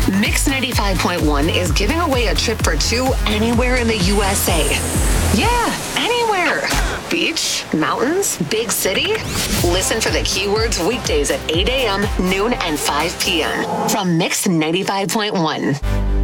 Mix 95.1 is giving away a trip for two anywhere in the USA. Yeah, anywhere. Beach, mountains, big city. Listen for the keywords weekdays at 8 a.m., noon, and 5 p.m. from Mix 95.1.